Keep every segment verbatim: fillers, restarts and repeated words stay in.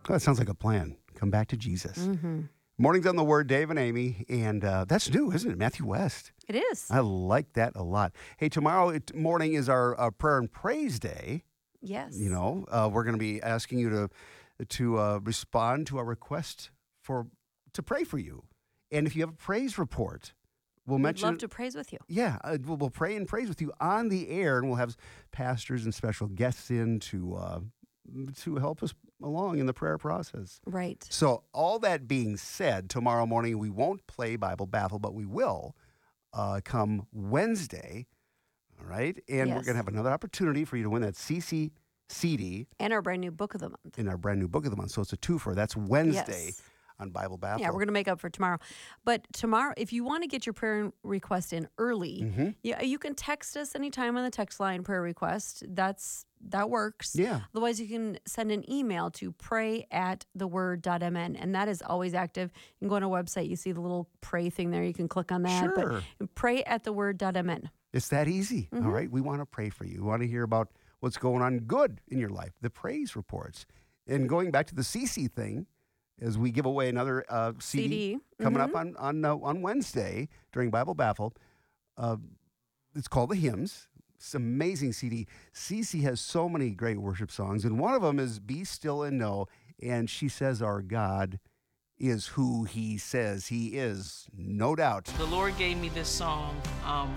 Oh, that sounds like a plan. Come back to Jesus. Mm-hmm. Mornings on the Word, Dave and Amy, and uh, that's new, isn't it? Matthew West. It is. I like that a lot. Hey, tomorrow it, morning is our uh, prayer and praise day. Yes. You know, uh, we're going to be asking you to to uh, respond to our request for to pray for you, and if you have a praise report, we'll We'd mention. love to praise with you. Yeah, uh, we'll, we'll pray and praise with you on the air, and we'll have pastors and special guests in to uh, to help us along in the prayer process. Right. So, all that being said, tomorrow morning we won't play Bible Battle, but we will uh, come Wednesday. All right, and Yes. we're going to have another opportunity for you to win that C C C D And our brand new book of the month. in our brand new book of the month. So it's a twofer. That's Wednesday Yes. on Bible Battle. Yeah, we're going to make up for tomorrow. But tomorrow, if you want to get your prayer request in early, Mhm. yeah, you can text us anytime on the text line prayer request. That's that works. Yeah. Otherwise, you can send an email to pray at the word dot m n, and that is always active. You can go on our website. You see the little pray thing there. You can click on that. Sure. But pray at the word dot m n. It's that easy. Mm-hmm. All right. We want to pray for you. We want to hear about what's going on good in your life, the praise reports. And going back to the C C thing, as we give away another uh, C D, C D. coming Mhm. up on on, uh, on Wednesday during Bible Battle. Uh, it's called The Hymns. It's an amazing C D. Cece has so many great worship songs, and one of them is Be Still and Know. And she says our God is who he says he is, no doubt. The Lord gave me this song um,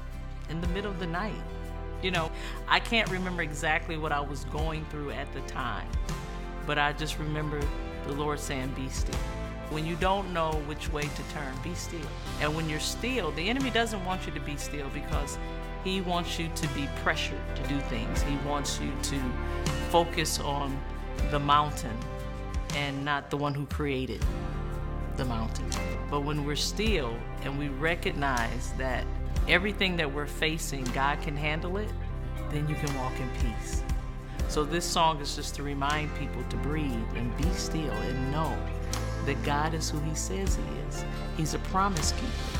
in the middle of the night. You know, I can't remember exactly what I was going through at the time, but I just remember the Lord saying, be still. When you don't know which way to turn, be still. And when you're still, the enemy doesn't want you to be still because he wants you to be pressured to do things. He wants you to focus on the mountain and not the one who created the mountain. But when we're still and we recognize that everything that we're facing, God can handle it, then you can walk in peace. So this song is just to remind people to breathe and be still and know that God is who he says he is. He's a promise keeper.